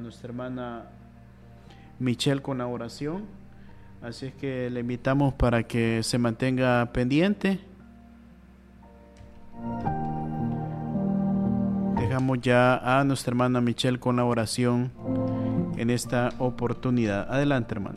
nuestra hermana Michelle con la oración. Así es que le invitamos para que se mantenga pendiente. Dejamos ya a nuestra hermana Michelle con la oración en esta oportunidad. Adelante, hermano.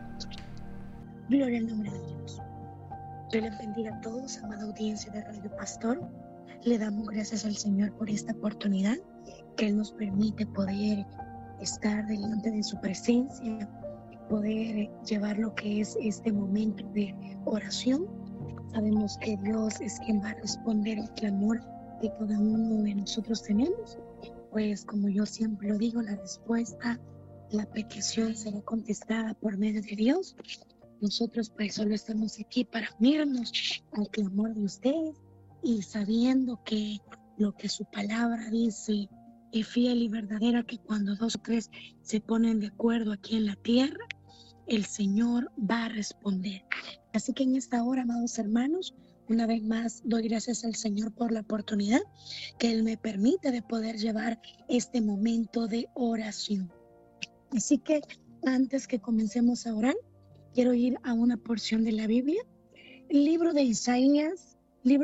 Gloria al nombre de Dios. Dios les bendiga a todos, amada audiencia de Radio Pastor. Le damos gracias al Señor por esta oportunidad que Él nos permite poder estar delante de su presencia, poder llevar lo que es este momento de oración. Sabemos que Dios es quien va a responder el clamor que cada uno de nosotros tenemos, pues como yo siempre lo digo, la respuesta, la petición será contestada por medio de Dios. Nosotros pues solo estamos aquí para unirnos al clamor de ustedes y sabiendo que lo que su palabra dice es fiel y verdadera, que cuando 2 o 3 se ponen de acuerdo aquí en la tierra, el Señor va a responder. Así que en esta hora, amados hermanos, una vez más doy gracias al Señor por la oportunidad que Él me permite de poder llevar este momento de oración. Así que antes que comencemos a orar, quiero ir a una porción de la Biblia. El libro de Isaías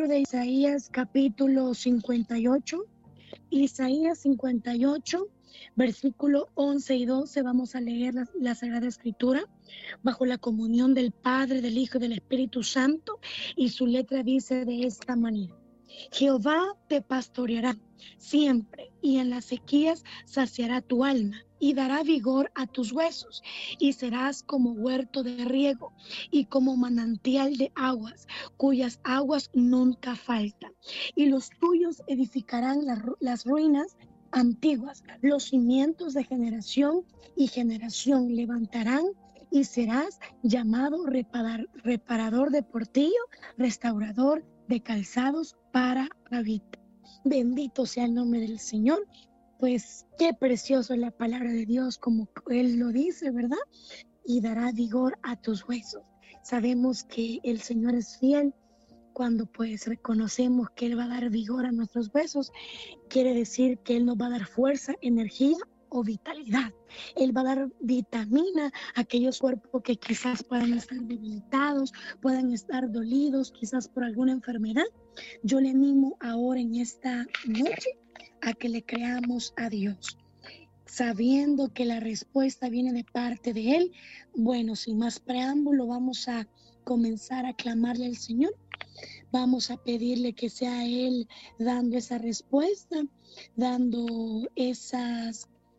capítulo 58. Isaías 58, versículo 11 y 12, vamos a leer la Sagrada Escritura bajo la comunión del Padre, del Hijo y del Espíritu Santo, y su letra dice de esta manera: Jehová te pastoreará siempre, y en las sequías saciará tu alma, y dará vigor a tus huesos, y serás como huerto de riego, y como manantial de aguas, cuyas aguas nunca faltan. Y los tuyos edificarán las ruinas antiguas, los cimientos de generación y generación levantarán, y serás llamado reparador de portillo, restaurador de calzados para David. Bendito sea el nombre del Señor. Pues qué precioso es la palabra de Dios, como Él lo dice, ¿verdad? Y dará vigor a tus huesos. Sabemos que el Señor es fiel cuando pues reconocemos que Él va a dar vigor a nuestros huesos. Quiere decir que Él nos va a dar fuerza, energía o vitalidad. Él va a dar vitamina a aquellos cuerpos que quizás puedan estar debilitados, puedan estar dolidos, quizás por alguna enfermedad. Yo le animo ahora en esta noche a que le creamos a Dios, sabiendo que la respuesta viene de parte de Él. Bueno, sin más preámbulo, vamos a comenzar a clamarle al Señor. Vamos a pedirle que sea Él dando esa respuesta, dando esa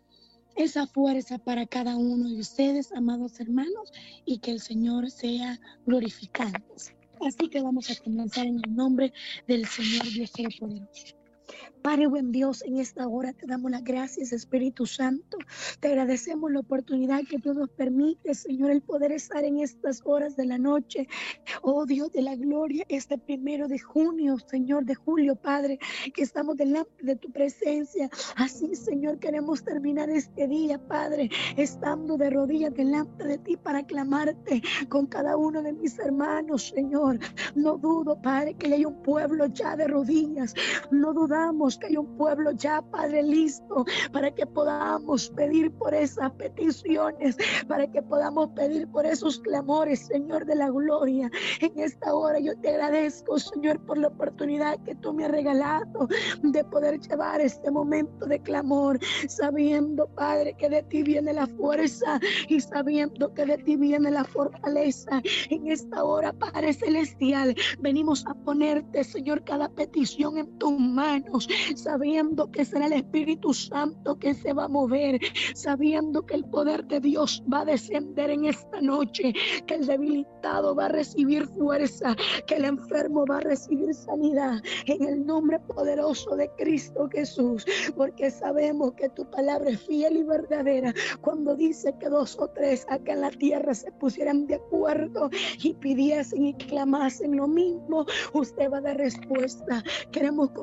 fuerza para cada uno de ustedes, amados hermanos, y que el Señor sea glorificado. Así que vamos a comenzar en el nombre del Señor Dios Todopoderoso. Padre buen Dios, en esta hora te damos las gracias, Espíritu Santo. Te agradecemos la oportunidad que tú nos permites, Señor, el poder estar en estas horas de la noche. Oh Dios de la gloria, este 1 de junio, Señor, de julio, Padre, que estamos delante de tu presencia. Así, Señor, queremos terminar este día, Padre, estando de rodillas delante de ti para clamarte con cada uno de mis hermanos, Señor. No dudo, Padre, que hay un pueblo ya de rodillas. No dudamos que hay un pueblo ya, Padre, listo para que podamos pedir por esas peticiones, para que podamos pedir por esos clamores, Señor de la gloria. En esta hora yo te agradezco, Señor, por la oportunidad que tú me has regalado de poder llevar este momento de clamor, sabiendo, Padre, que de ti viene la fuerza y sabiendo que de ti viene la fortaleza. En esta hora, Padre Celestial, venimos a ponerte, Señor, cada petición en tus manos, sabiendo que será el Espíritu Santo que se va a mover, sabiendo que el poder de Dios va a descender en esta noche, que el debilitado va a recibir fuerza, que el enfermo va a recibir sanidad, en el nombre poderoso de Cristo Jesús, porque sabemos que tu palabra es fiel y verdadera. Cuando dice que 2 o 3 acá en la tierra se pusieran de acuerdo y pidiesen y clamasen lo mismo, usted va a dar respuesta. Queremos comenzar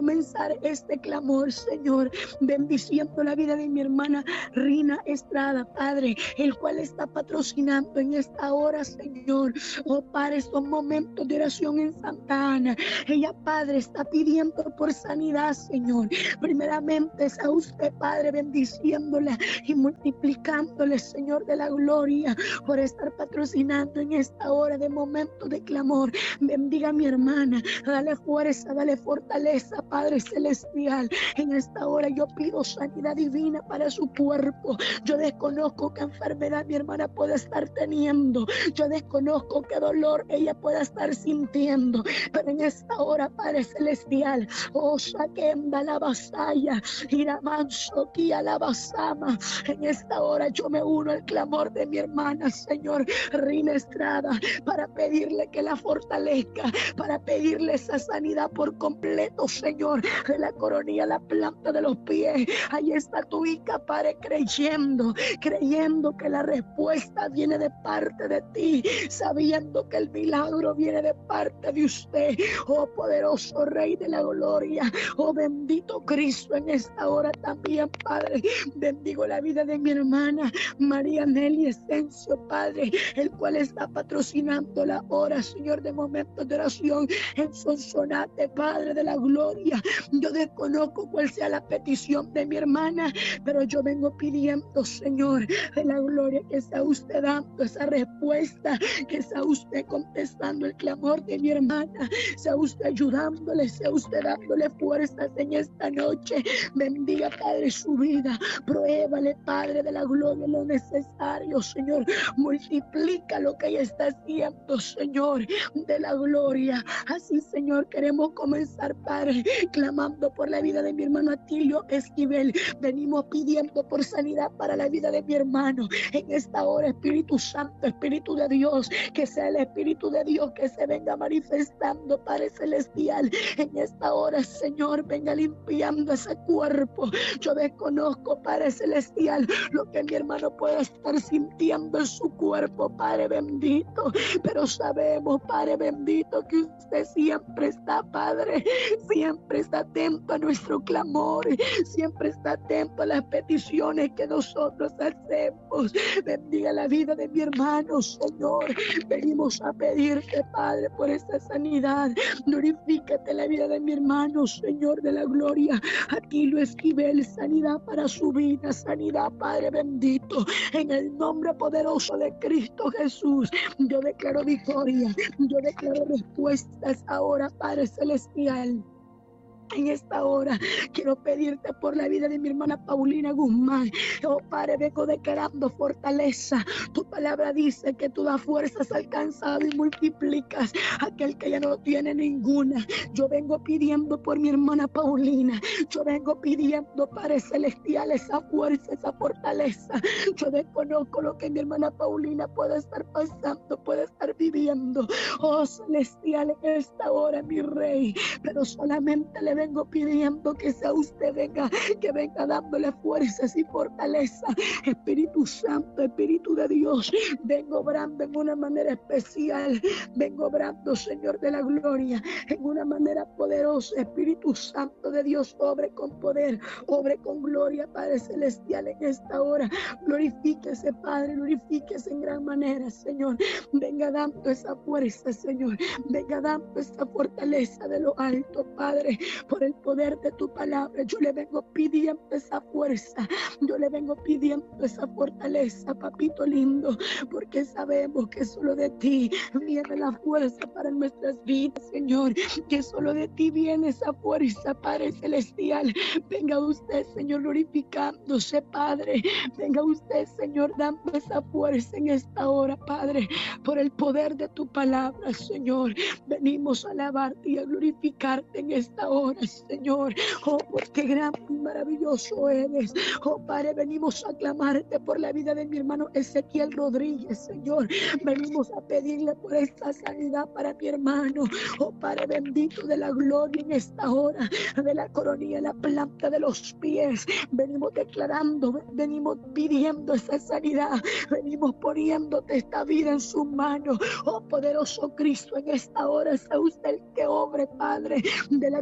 Padre, este clamor, Señor, bendiciendo la vida de mi hermana Rina Estrada, Padre, el cual está patrocinando en esta hora, Señor. Oh, Padre, estos momentos de oración en Santa Ana. Ella, Padre, está pidiendo por sanidad, Señor. Primeramente es a usted, Padre, bendiciéndola y multiplicándole, Señor de la gloria, por estar patrocinando en esta hora de momento de clamor. Bendiga a mi hermana, dale fuerza, dale fortaleza, Padre celestial. En esta hora yo pido sanidad divina para su cuerpo. Yo desconozco qué enfermedad mi hermana puede estar teniendo. Yo desconozco qué dolor ella pueda estar sintiendo. Pero en esta hora, Padre celestial, oh, Shakenda la basaya, Iramanso, Kia la basama. En esta hora yo me uno al clamor de mi hermana, Señor Rina Estrada, para pedirle que la fortalezca, para pedirle esa sanidad por completo, Señor, de la coronilla a la planta de los pies. Ahí está tu hija, Padre, creyendo que la respuesta viene de parte de ti, sabiendo que el milagro viene de parte de usted. Oh, poderoso Rey de la gloria, oh, bendito Cristo, en esta hora también, Padre, bendigo la vida de mi hermana María Nelly Esencio, Padre, el cual está patrocinando la hora, Señor, de momentos de oración en Sonsonate, Padre de la gloria. Yo desconozco cuál sea la petición de mi hermana, pero yo vengo pidiendo, Señor de la gloria, que sea usted dando esa respuesta, que sea usted contestando el clamor de mi hermana, sea usted ayudándole, sea usted dándole fuerzas en esta noche. Bendiga, Padre, su vida, pruébale, Padre de la gloria, lo necesario, Señor, multiplica lo que ella está haciendo, Señor de la gloria. Así, Señor, queremos comenzar, Padre, clamando por la vida de mi hermano Atilio Esquivel. Venimos pidiendo por sanidad para la vida de mi hermano. En esta hora, Espíritu Santo, Espíritu de Dios, que sea el Espíritu de Dios que se venga manifestando, Padre celestial. En esta hora, Señor, venga limpiando ese cuerpo. Yo desconozco, Padre celestial, lo que mi hermano pueda estar sintiendo en su cuerpo, Padre bendito, pero sabemos, Padre bendito, que usted siempre está, Padre, siempre está atento a nuestro clamor, siempre está atento a las peticiones que nosotros hacemos. Bendiga la vida de mi hermano, Señor. Venimos a pedirte, Padre, por esta sanidad. Glorifícate la vida de mi hermano, Señor de la gloria. Aquí lo Esquivel, sanidad para su vida, sanidad, Padre bendito, en el nombre poderoso de Cristo Jesús. Yo declaro victoria, yo declaro respuestas ahora, Padre celestial. En esta hora quiero pedirte por la vida de mi hermana Paulina Guzmán. Oh, Padre, vengo declarando fortaleza. Tu palabra dice que tú das fuerzas al cansado y multiplicas a aquel que ya no tiene ninguna. Yo vengo pidiendo por mi hermana Paulina. Yo vengo pidiendo, Padre celestial, esa fuerza, esa fortaleza. Yo desconozco lo que mi hermana Paulina puede estar pasando, puede estar viviendo. Oh, celestial, en esta hora, mi Rey, pero solamente le vengo pidiendo que sea usted que venga dándole fuerzas y fortaleza. Espíritu Santo, Espíritu de Dios, vengo obrando en una manera especial, vengo obrando, Señor de la gloria, en una manera poderosa. Espíritu Santo de Dios, obre con poder, obre con gloria, Padre celestial, en esta hora. Glorifíquese, Padre, glorifíquese en gran manera, Señor. Venga dando esa fuerza, Señor, venga dando esa fortaleza de lo alto, Padre, por el poder de tu palabra. Yo le vengo pidiendo esa fuerza, yo le vengo pidiendo esa fortaleza, papito lindo, porque sabemos que solo de ti viene la fuerza para nuestras vidas, Señor, que solo de ti viene esa fuerza, Padre celestial. Venga usted, Señor, glorificándose, Padre, venga usted, Señor, dando esa fuerza en esta hora, Padre, por el poder de tu palabra, Señor. Venimos a alabarte y a glorificarte en esta hora, Señor. Oh, porque grande y maravilloso eres. Oh, Padre, venimos a clamarte por la vida de mi hermano Ezequiel Rodríguez, Señor. Venimos a pedirle por esta sanidad para mi hermano. Oh, Padre bendito de la gloria, en esta hora, de la coronilla, la planta de los pies. Venimos declarando, venimos pidiendo esa sanidad. Venimos poniéndote esta vida en sus manos. Oh, poderoso Cristo, en esta hora sea usted el que obre, Padre, de la coronilla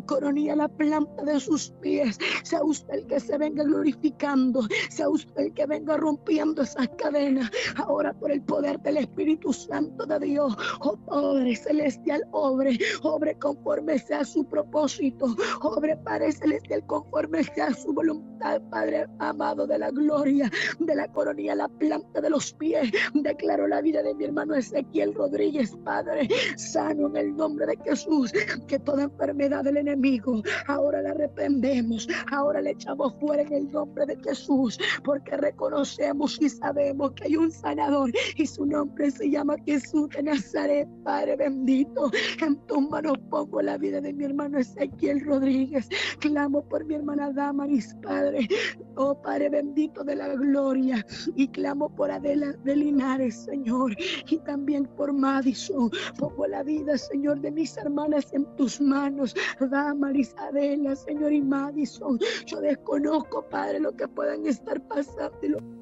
rodilla, la planta de sus pies. Sea usted el que se venga glorificando, sea usted el que venga rompiendo esas cadenas. Ahora por el poder del Espíritu Santo de Dios, oh Padre Celestial, obre conforme sea su propósito, obre Padre Celestial conforme sea su voluntad, Padre amado de la gloria, de la coronilla, la planta de los pies. Declaro la vida de mi hermano Ezequiel Rodríguez, Padre, sano en el nombre de Jesús, que toda enfermedad del enemigo ahora la reprendemos, ahora le echamos fuera en el nombre de Jesús, porque reconocemos y sabemos que hay un sanador y su nombre se llama Jesús de Nazaret. Padre bendito, en tus manos pongo la vida de mi hermano Ezequiel Rodríguez. Clamo por mi hermana Damaris, Padre, oh Padre bendito de la gloria, y clamo por Adela de Linares, Señor, y también por Madison. Pongo la vida, Señor, de mis hermanas en tus manos, Damaris, Adela, Señor, y Madison. Yo desconozco, Padre, lo que puedan estar pasando,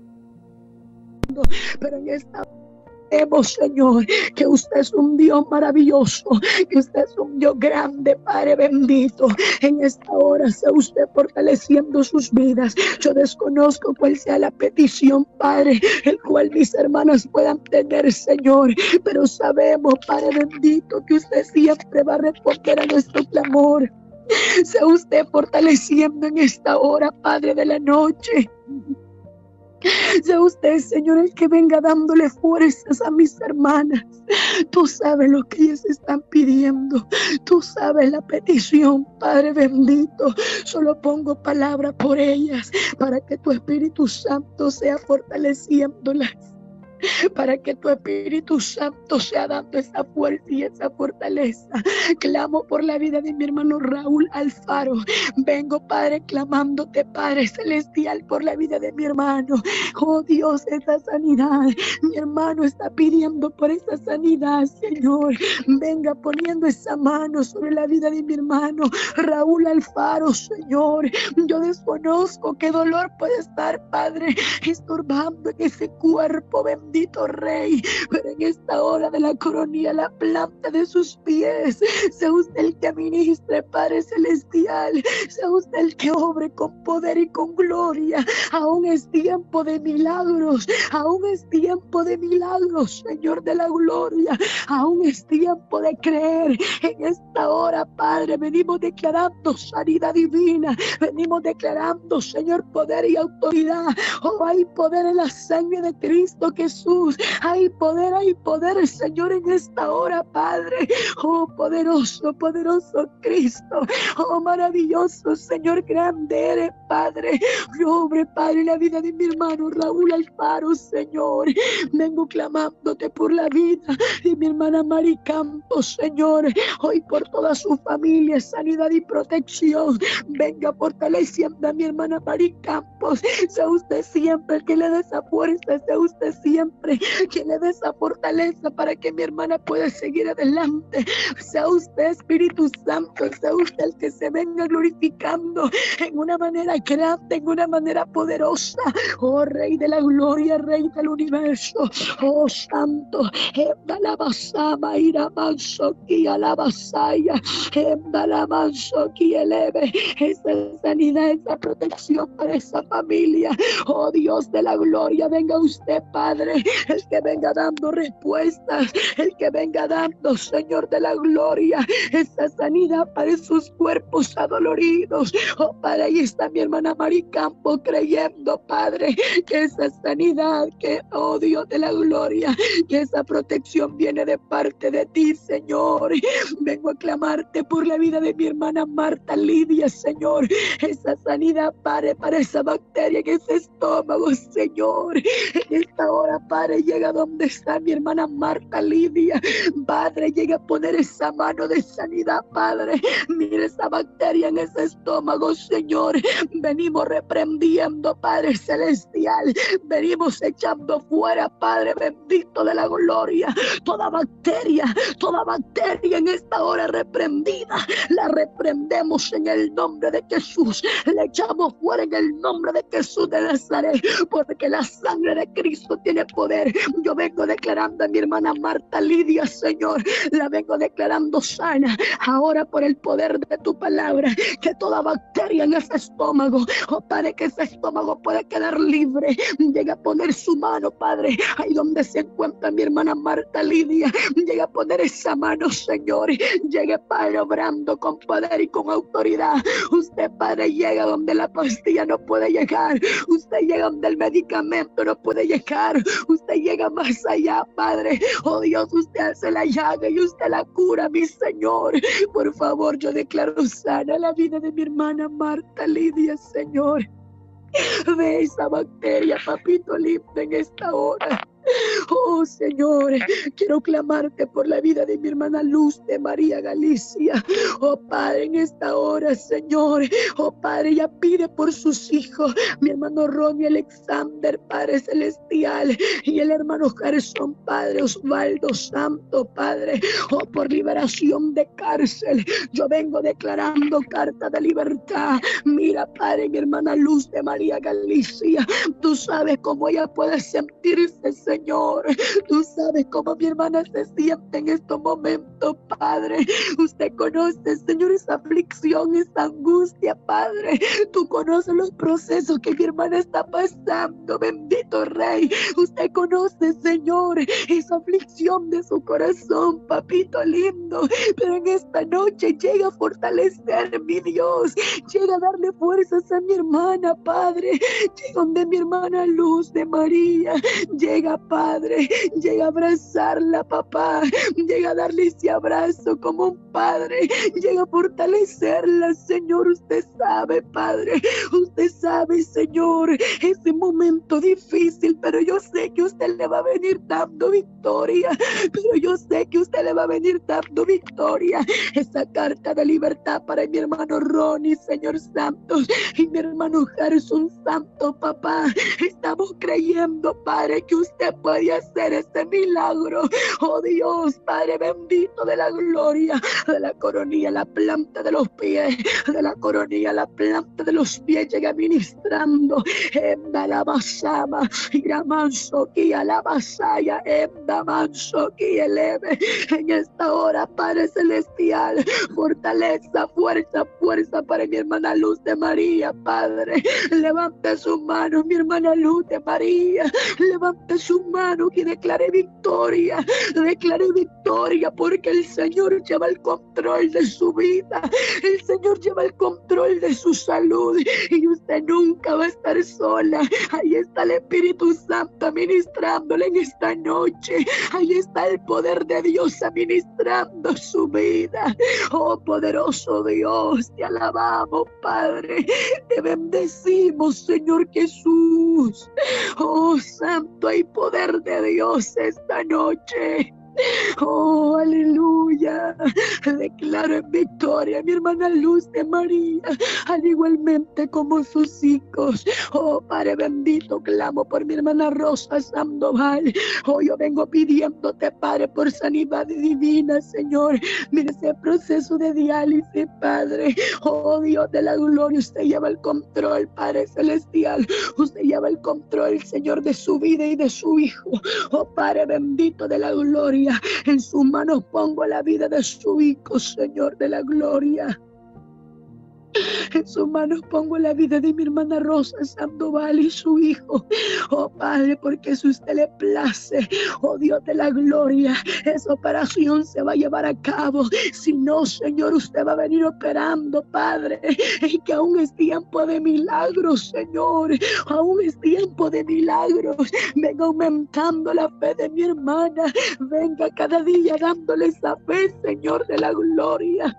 pero en esta Señor, que usted es un Dios maravilloso, que usted es un Dios grande, Padre bendito. En esta hora sea usted fortaleciendo sus vidas. Yo desconozco cuál sea la petición, Padre, el cual mis hermanas puedan tener, Señor, pero sabemos, Padre bendito, que usted siempre va a responder a nuestro clamor. Sea usted fortaleciendo en esta hora, Padre de la noche. Sea usted, Señor, el que venga dándole fuerzas a mis hermanas. Tú sabes lo que ellas están pidiendo. Tú sabes la petición, Padre bendito. Solo pongo palabra por ellas para que tu Espíritu Santo sea fortaleciéndolas, para que tu Espíritu Santo sea dando esa fuerza y esa fortaleza. Clamo por la vida de mi hermano Raúl Alfaro. Vengo, Padre, clamándote, Padre Celestial, por la vida de mi hermano. Oh Dios, esa sanidad. Mi hermano está pidiendo por esa sanidad, Señor. Venga poniendo esa mano sobre la vida de mi hermano Raúl Alfaro, Señor. Yo desconozco qué dolor puede estar, Padre, estorbando en ese cuerpo bendito, Rey, pero en esta hora de la coronilla, la planta de sus pies, sea usted el que ministre, Padre Celestial, sea usted el que obre con poder y con gloria. Aún es tiempo de milagros, aún es tiempo de milagros, Señor de la gloria, aún es tiempo de creer. En esta hora, Padre, venimos declarando sanidad divina, venimos declarando, Señor, poder y autoridad. Oh, hay poder en la sangre de Cristo Jesús. Hay poder, Señor, en esta hora, Padre. Oh, poderoso, poderoso Cristo. Oh, maravilloso, Señor, grande eres, Padre. Obre, Padre, la vida de mi hermano Raúl Alfaro, Señor. Vengo clamándote por la vida de mi hermana Mari Campos, Señor. Hoy por toda su familia, sanidad y protección. Venga fortaleciendo a mi hermana Mari Campos. Sea usted siempre el que le dé esa fuerza, sea usted siempre que le dé esa fortaleza para que mi hermana pueda seguir adelante. Sea usted, Espíritu Santo, sea usted el que se venga glorificando en una manera grande, en una manera poderosa. Oh, Rey de la gloria, Rey del universo. Oh, Santo, la basama ira manso ki alabasaya, la manso ki eleve esa sanidad, esa protección para esa familia. Oh, Dios de la gloria, venga usted, Padre, el que venga dando respuestas, el que venga dando, Señor de la gloria, esa sanidad para esos cuerpos adoloridos. Oh, Padre, ahí está mi hermana Mari Campo creyendo, Padre, que esa sanidad, que, oh Dios de la gloria, que esa protección viene de parte de ti, Señor. Vengo a clamarte por la vida de mi hermana Marta Lidia, Señor, esa sanidad, Padre, para esa bacteria en ese estómago, Señor. En esta hora, Padre, llega donde está mi hermana Marta Lidia, Padre, llega a poner esa mano de sanidad, Padre. Mira esa bacteria en ese estómago, Señor. Venimos reprendiendo, Padre Celestial, venimos echando fuera, Padre bendito de la gloria, toda bacteria en esta hora reprendida, la reprendemos en el nombre de Jesús, la echamos fuera en el nombre de Jesús de Nazaret, porque la sangre de Cristo tiene poder. Yo vengo declarando a mi hermana Marta Lidia, Señor, la vengo declarando sana, ahora por el poder de tu palabra, que toda bacteria en ese estómago, oh Padre, que ese estómago pueda quedar libre. Llega a poner su mano, Padre, ahí donde se encuentra mi hermana Marta Lidia, llega a poner esa mano, Señor, llegue, Padre, obrando con poder y con autoridad. Usted, Padre, llega donde la pastilla no puede llegar, usted llega donde el medicamento no puede llegar, usted llega más allá, Padre. Oh Dios, usted hace la llaga y usted la cura, mi Señor. Por favor, yo declaro sana la vida de mi hermana Marta Lidia, Señor. Ve esa bacteria, papito lindo, en esta hora. Oh Señor, quiero clamarte por la vida de mi hermana Luz de María Galicia. Oh Padre, en esta hora, Señor, oh Padre, ella pide por sus hijos, mi hermano Ronnie Alexander, Padre Celestial, y el hermano Gerson, Padre Osvaldo Santo, Padre, oh, por liberación de cárcel. Yo vengo declarando carta de libertad. Mira, Padre, mi hermana Luz de María Galicia, tú sabes cómo ella puede sentirse, Señor. Tú sabes cómo mi hermana se siente en estos momentos, Padre. Usted conoce, Señor, esa aflicción, esa angustia, Padre. Tú conoces los procesos que mi hermana está pasando, bendito Rey. Usted conoce, Señor, esa aflicción de su corazón, papito lindo. Pero en esta noche llega a fortalecer, mi Dios. Llega a darle fuerzas a mi hermana, Padre. Llega donde mi hermana Luz de María. Llega, Padre, llega a abrazarla, papá, llega a darle ese abrazo como un padre, llega a fortalecerla, Señor. Usted sabe, Padre, usted sabe, Señor, ese momento difícil, pero yo sé que usted le va a venir dando victoria, pero yo sé que usted le va a venir dando victoria. Esa carta de libertad para mi hermano Ronnie, Señor Santos, y mi hermano Gerson Santo, papá, estamos creyendo, Padre, que usted puede hacer ese milagro. Oh Dios, Padre bendito de la gloria, de la coronilla, la planta de los pies, de la coronilla, la planta de los pies, llega ministrando. Emda la basama, iramanso ki la basaya, emda manso ki eleve. En esta hora, Padre celestial, fortaleza, fuerza, fuerza para mi hermana Luz de María, Padre. Levante su mano, mi hermana Luz de María. Levante su mano y declare victoria porque el Señor lleva el control de su vida, el Señor lleva el control de su salud y usted nunca va a estar sola. Ahí está el Espíritu Santo ministrándole en esta noche, ahí está el poder de Dios administrando su vida. Oh poderoso Dios, te alabamos, Padre, te bendecimos, Señor Jesús. Oh Santo, hay poder de Dios esta noche. Oh, aleluya. Declaro en victoria a mi hermana Luz de María, al igualmente como sus hijos. Oh, Padre bendito, clamo por mi hermana Rosa Sandoval. Oh, yo vengo pidiéndote, Padre, por sanidad divina, Señor. Mira ese proceso de diálisis, Padre. Oh, Dios de la gloria, usted lleva el control, Padre celestial. Usted lleva el control, Señor, de su vida y de su hijo. Oh, Padre bendito de la gloria, en sus manos pongo la vida de su hijo, Señor de la gloria. En sus manos pongo la vida de mi hermana Rosa Sandoval y su hijo. Oh Padre, porque si usted le place, oh Dios de la gloria, esa operación se va a llevar a cabo. Si no, Señor, usted va a venir operando, Padre. Y que aún es tiempo de milagros, Señor. Aún es tiempo de milagros. Venga aumentando la fe de mi hermana. Venga cada día dándole esa fe, Señor de la gloria.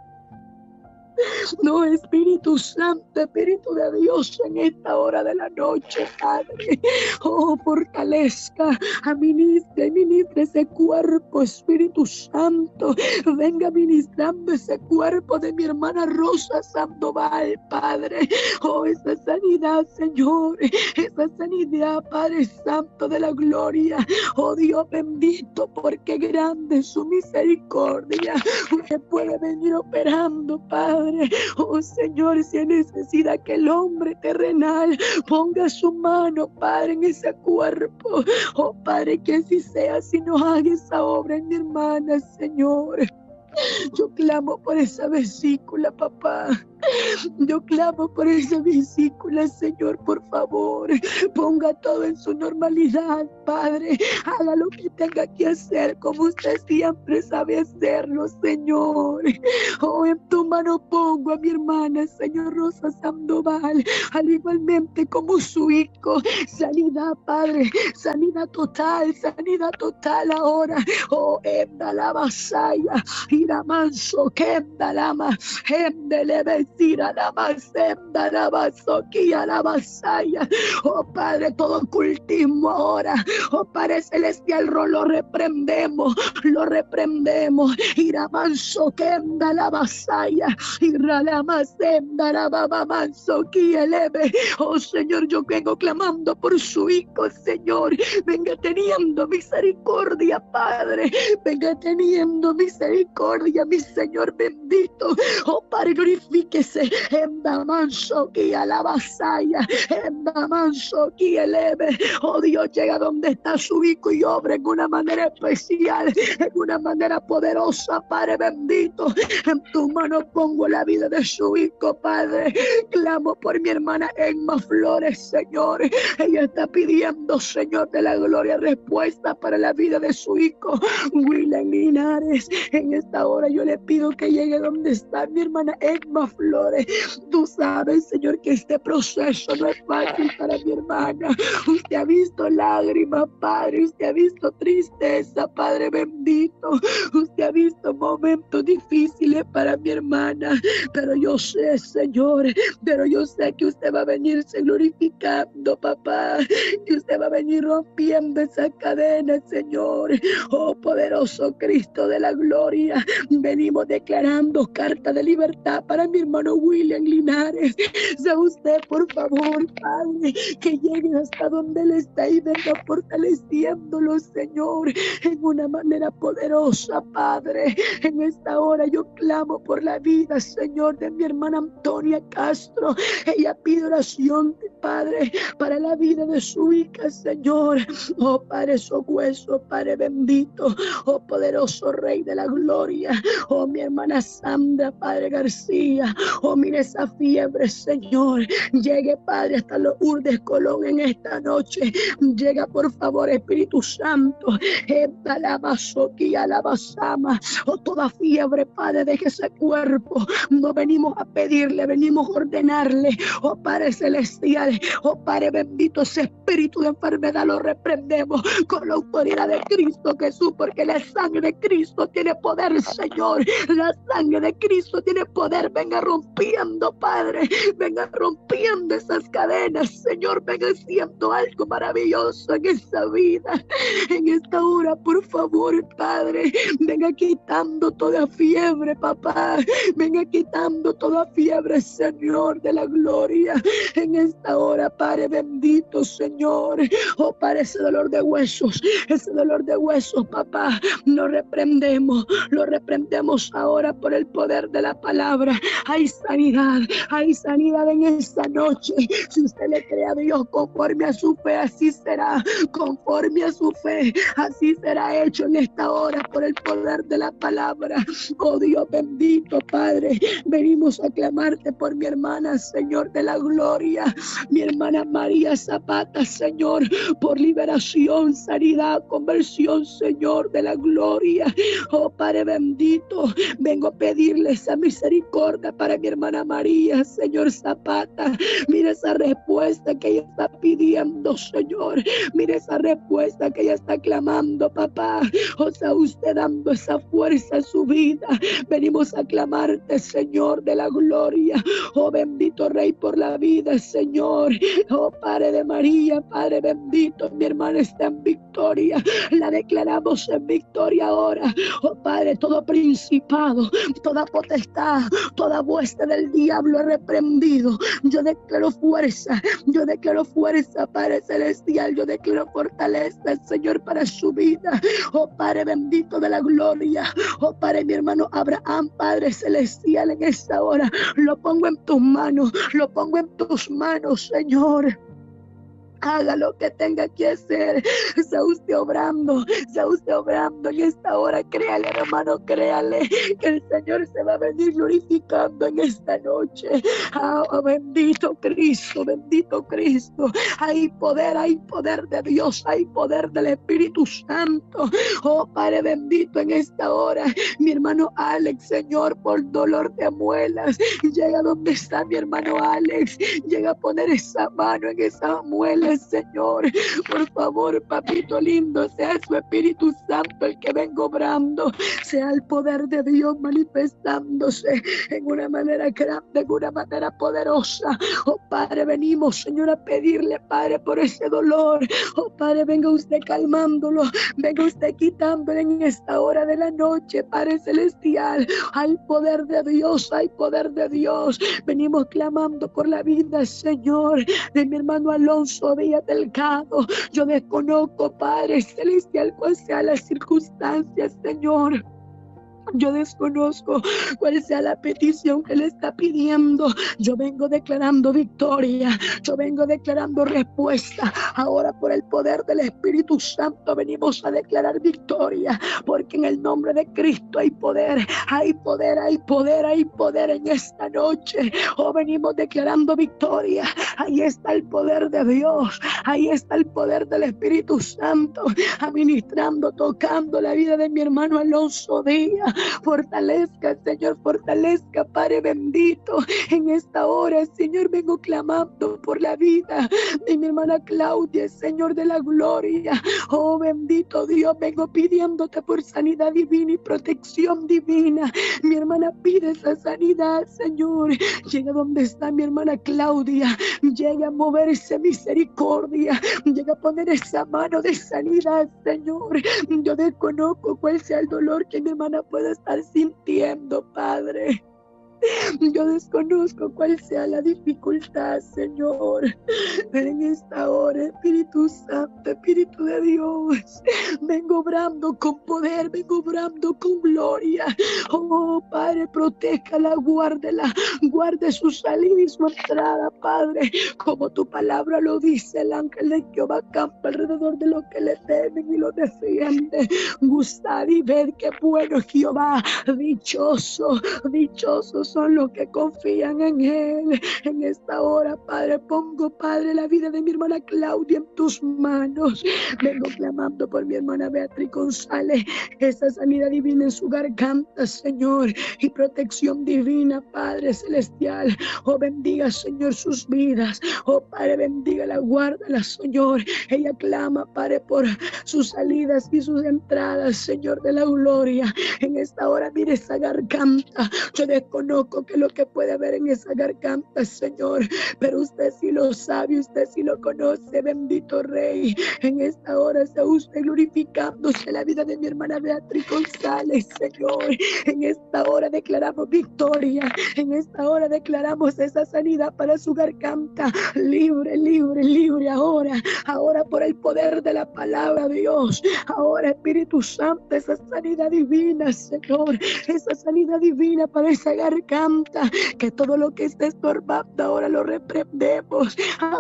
No, Espíritu Santo, Espíritu de Dios, en esta hora de la noche, Padre. Oh, fortalezca, ministre ese cuerpo, Espíritu Santo. Venga ministrando ese cuerpo de mi hermana Rosa Sandoval, Padre. Oh, esa sanidad, Señor, esa sanidad, Padre Santo de la gloria. Oh, Dios bendito, porque grande es su misericordia. Usted puede venir operando, Padre. Padre. Oh Señor, si hay necesidad que el hombre terrenal ponga su mano, Padre, en ese cuerpo. Oh Padre, que así sea, si no haga esa obra en mi hermana, Señor. Yo clamo por esa vesícula, papá. Yo clamo por esa vesícula, Señor, por favor. Ponga todo en su normalidad, Padre. Haga lo que tenga que hacer, como usted siempre sabe hacerlo, Señor. Oh, en tu mano pongo a mi hermana, Señor Rosa Sandoval, al igualmente como su hijo. Sanidad, Padre. Sanidad total ahora. Oh, enda la vasalla. Ira manso, kenda lama. Endele besira la masenda la basoquía la vasalla. Oh Padre, todo ocultismo ahora. Oh Padre Celestial, lo reprendemos. Lo reprendemos. Ira manso, kenda la vasalla. Ira la masenda la baba manso, kielebe. Oh Señor, yo vengo clamando por su hijo, Señor. Venga teniendo misericordia, Padre. Venga teniendo misericordia, mi Señor bendito. Oh Padre, glorifíquese. En Damanso y a la vasalla. En Damanso y eleve. Oh Dios, llega donde está su hijo y obra en una manera especial, en una manera poderosa, Padre bendito. En tu mano pongo la vida de su hijo, Padre. Clamo por mi hermana Emma Flores, Señor. Ella está pidiendo, Señor de la gloria, respuesta para la vida de su hijo William Linares. En esta hora yo le pido que llegue donde está mi hermana Emma Flores. Tú sabes, Señor, que este proceso no es fácil para mi hermana. Usted ha visto lágrimas, Padre. Usted ha visto tristeza, Padre bendito. Usted ha visto momentos difíciles para mi hermana. Pero yo sé, Señor, pero yo sé que usted va a venirse glorificando, papá. Que usted va a venir rompiendo esa cadena, Señor. Oh, poderoso Cristo de la gloria. Venimos declarando carta de libertad para mi hermano William Linares. Sea usted, por favor, Padre, que llegue hasta donde él está y venga fortaleciéndolo, Señor, en una manera poderosa, Padre. En esta hora yo clamo por la vida, Señor, de mi hermana Antonia Castro. Ella pide oración, Padre, para la vida de su hija, Señor. Oh, Padre, esos huesos, Padre bendito. Oh, poderoso Rey de la gloria. Oh, mi hermana Sandra, Padre García. Oh, mire esa fiebre, Señor. Llegue, Padre, hasta los Urdes Colón en esta noche. Llega, por favor, Espíritu Santo. Oh, toda fiebre, Padre, deje ese cuerpo. No venimos a pedirle, venimos a ordenarle. Oh, Padre celestial. Oh, Padre bendito, ese espíritu de enfermedad lo reprendemos con la autoridad de Cristo Jesús, porque la sangre de Cristo tiene poder, Señor. La sangre de Cristo tiene poder. Venga rompiendo, Padre. Venga rompiendo esas cadenas, Señor. Venga haciendo algo maravilloso en esta vida, en esta hora, por favor, Padre. Venga quitando toda fiebre, papá. Venga quitando toda fiebre, Señor de la gloria, en esta hora, Padre bendito, Señor. Oh, Padre, ese dolor de huesos, papá, lo reprendemos ahora por el poder de la palabra. Hay sanidad en esta noche. Si usted le cree a Dios conforme a su fe, así será. Conforme a su fe, así será hecho en esta hora por el poder de la palabra. Oh Dios bendito, Padre, venimos a clamarte por mi hermana, Señor de la gloria, mi hermana María Zapata, Señor, por liberación, sanidad, conversión, Señor de la gloria. Oh Padre bendito, vengo a pedirle esa misericordia para mi hermana María, Señor Zapata. Mira esa respuesta que ella está pidiendo, Señor. Mira esa respuesta que ella está clamando, papá. O sea, usted dando esa fuerza a su vida. Venimos a clamarte, Señor de la gloria. Oh bendito Rey, por la vida, Señor. Oh Padre de María, Padre bendito, mi hermana está en victoria. La declaramos en victoria ahora. Oh Padre, todo principado, toda potestad, toda vuestra hueste del diablo reprendido. Yo declaro fuerza, Padre celestial, yo declaro fortaleza, Señor, para su vida. Oh Padre bendito de la gloria, oh Padre, mi hermano Abraham, Padre celestial, en esta hora lo pongo en tus manos, Señor. Haga lo que tenga que hacer. Sea usted obrando en esta hora. Créale, hermano, créale que el Señor se va a venir glorificando en esta noche. Bendito Cristo. Hay poder de Dios, hay poder del Espíritu Santo. Oh Padre bendito, en esta hora, mi hermano Alex, Señor, por dolor de muelas, llega donde está mi hermano Alex, llega a poner esa mano en esa muela, Señor. Por favor, papito lindo, sea su Espíritu Santo el que venga obrando, sea el poder de Dios manifestándose en una manera grande, en una manera poderosa. Oh Padre, venimos, Señor, a pedirle, Padre, por ese dolor. Oh Padre, venga usted calmándolo, venga usted quitándolo en esta hora de la noche, Padre celestial. Hay poder de Dios, hay poder de Dios. Venimos clamando por la vida, Señor, de mi hermano Alonso Díaz Delgado. Yo desconozco, Padre celestial, cuál sea la circunstancia, Señor. Yo desconozco cuál sea la petición que le está pidiendo. Yo vengo declarando victoria. Yo vengo declarando respuesta. Ahora, por el poder del Espíritu Santo, venimos a declarar victoria. Porque en el nombre de Cristo hay poder. Hay poder, hay poder, hay poder en esta noche. Oh, venimos declarando victoria. Ahí está el poder de Dios. Ahí está el poder del Espíritu Santo. Administrando, tocando la vida de mi hermano Alonso Díaz. Fortalezca, Señor, fortalezca, Padre bendito. En esta hora, Señor, vengo clamando por la vida de mi hermana Claudia, Señor de la gloria. Oh, bendito Dios, vengo pidiéndote por sanidad divina y protección divina. Mi hermana pide esa sanidad, Señor. Llega donde está mi hermana Claudia. Llega a moverse misericordia. Llega a poner esa mano de sanidad, Señor. Yo desconozco cuál sea el dolor que mi hermana pueda estar sintiendo, Padre. Yo desconozco cuál sea la dificultad, Señor. Pero en esta hora, Espíritu Santo, Espíritu de Dios, vengo obrando con poder, vengo obrando con gloria. Oh, Padre, protéjala, guárdela, guarde su salida y su entrada, Padre. Como tu palabra lo dice, el ángel de Jehová campa alrededor de los que le temen y lo defiende. Gustad y ved que bueno es Jehová. Dichosos son los que confían en Él. En esta hora, Padre, pongo, Padre, la vida de mi hermana Claudia en tus manos. Vengo clamando por mi hermana Beatriz González, esa sanidad divina en su garganta, Señor, y protección divina, Padre celestial. Oh, bendiga, Señor, sus vidas. Oh, Padre, bendiga la guárdala, Señor. Ella clama, Padre, por sus salidas y sus entradas, Señor de la gloria. En esta hora, mire esa garganta. Yo desconozco que lo que puede haber en esa garganta, Señor, pero usted sí lo sabe, usted sí lo conoce, bendito Rey. En esta hora se usted glorificándose la vida de mi hermana Beatriz González, Señor. En esta hora declaramos victoria, en esta hora declaramos esa sanidad para su garganta, libre, libre, libre ahora por el poder de la palabra de Dios. Ahora, Espíritu Santo, esa sanidad divina, Señor, esa sanidad divina para esa garganta, que todo lo que esté estorbando ahora lo reprendemos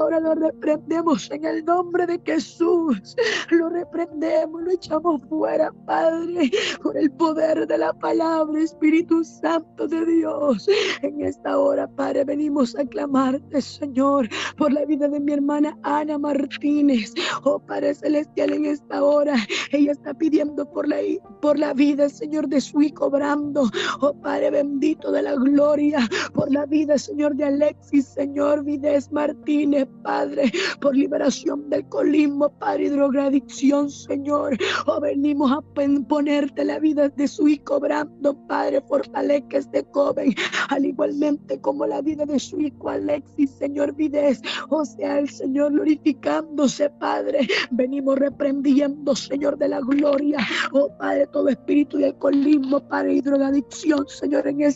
en el nombre de Jesús. Lo reprendemos, lo echamos fuera, Padre, por el poder de la palabra, Espíritu Santo de Dios. En esta hora, Padre, venimos a clamarte, Señor, por la vida de mi hermana Ana Martínez. Oh, Padre celestial, en esta hora ella está pidiendo por la vida, Señor, de su hijo Brando. Oh, Padre bendito de la gloria, por la vida, Señor, de Alexis, Señor Videz Martínez, Padre, por liberación del alcoholismo, Padre, y drogadicción, Señor. Oh, venimos a ponerte la vida de su hijo Brando, Padre, fortalezca este joven, al igualmente como la vida de su hijo Alexis, Señor Videz. Oh, sea el Señor glorificándose, Padre. Venimos reprendiendo, Señor de la gloria, oh Padre, todo espíritu de alcoholismo, Padre, y drogadicción, Señor, en esta hora.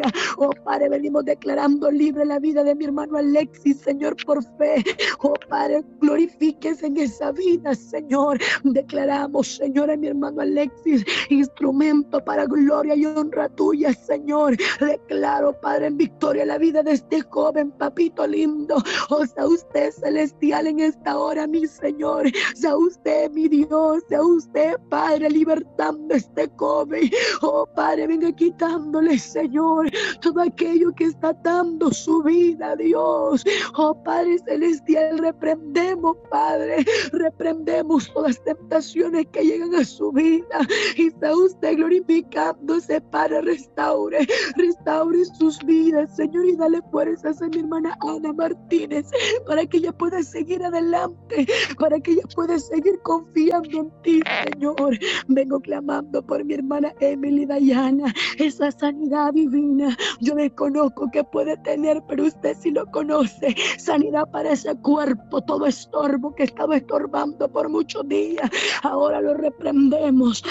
ahora. Oh Padre, venimos declarando libre la vida de mi hermano Alexis, Señor, por fe. Oh Padre, glorifíquese en esa vida, Señor. Declaramos, Señor, a mi hermano Alexis, instrumento para gloria y honra tuya, Señor. Declaro, Padre, en victoria la vida de este joven, papito lindo. Oh, sea usted celestial en esta hora, mi Señor. Sea usted, mi Dios. Sea usted, Padre, libertando a este joven. Oh, Padre, venga quitándole, Señor, todo aquello que está atando su vida, Dios. Oh, Padre celestial, reprendemos, Padre. Reprendemos todas las tentaciones que llegan a su vida. Y sea usted glorificándose, Padre. Restaure sus vidas, Señor, y dale fuerzas a mi hermana Ana Martínez para que ella pueda seguir adelante, para que ella pueda seguir confiando en ti, Señor. Vengo clamando por mi hermana Emily Dayana, esa sanidad divina. Yo desconozco que puede tener, pero usted sí lo conoce. Sanidad para ese cuerpo, todo estorbo que estaba estorbando por muchos días. Ahora lo reprendemos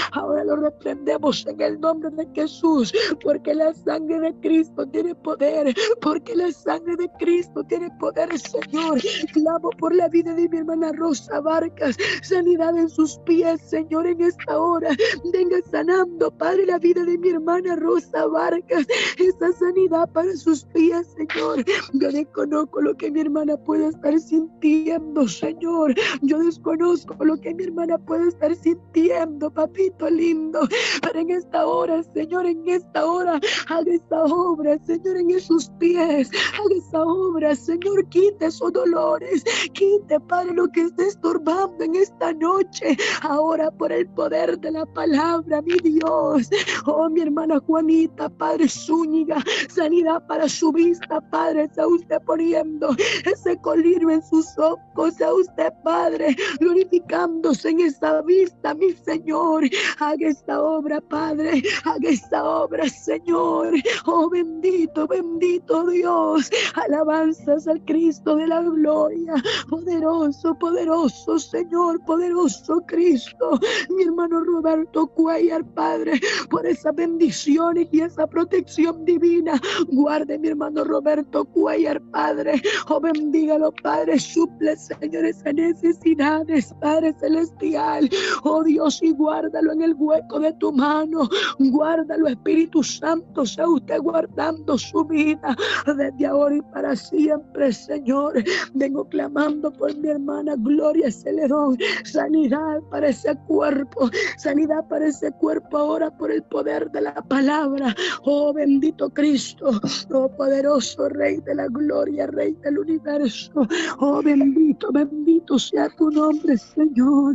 en el nombre de Jesús, porque la sangre de Cristo tiene poder, porque la sangre de Cristo tiene poder, Señor. Clamo por la vida de mi hermana Rosa Vargas, sanidad en sus pies, Señor, en esta hora. Venga sanando, Padre, la vida de mi hermana Rosa Vargas, esa sanidad para sus pies, Señor. Yo desconozco lo que mi hermana puede estar sintiendo, Señor. Yo desconozco lo que mi hermana puede estar sintiendo, papito lindo. Pero en esta hora, Señor, en esta hora, haga esa obra, Señor, en esos pies. Haga esa obra, Señor, quite esos dolores. Quite, Padre, lo que esté estorbando en esta noche. Ahora, por el poder de la palabra, mi Dios. Oh, mi hermana Juanita, Padre Zúñiga, sanidad para su vista, Padre. Sea usted poniendo ese colirio en sus ojos. Sea usted, Padre, glorificándose en esa vista, mi Señor. Haga esta obra, Padre. Haga esta obra, Señor. Oh, bendito, bendito Dios. Alabanzas al Cristo de la gloria. Poderoso, poderoso Señor, poderoso Cristo. Mi hermano Roberto Cuellar, Padre, por esas bendiciones y esa protección divina. Guarde mi hermano Roberto Cuellar, Padre. Oh, bendígalo, Padre. Suple, Señor, esas necesidades, Padre celestial. Oh, Dios, y guárdalo en el hueco de tu mano. Guárdalo, Espíritu Santo. Sea usted guardando su vida desde ahora y para siempre, Señor. Vengo clamando por mi hermana Gloria Celedón. Sanidad para ese cuerpo. Sanidad para ese cuerpo ahora por el poder de la palabra. Oh, bendito Cristo. Oh, poderoso Rey de la gloria, Rey del universo. Oh, bendito, bendito sea tu nombre, Señor.